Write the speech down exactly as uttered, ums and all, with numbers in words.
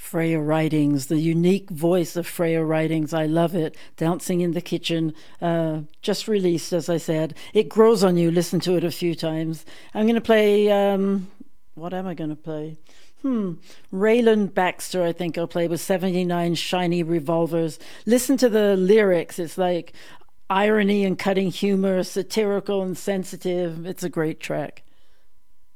Freya Ridings, the unique voice of Freya Ridings. I love it. Dancing in the Kitchen, uh, just released, as I said. It grows on you. Listen to it a few times. I'm going to play, um, what am I going to play? Hmm, Raylan Baxter, I think I'll play with seventy-nine Shiny Revolvers. Listen to the lyrics. It's like irony and cutting humor, satirical and sensitive. It's a great track.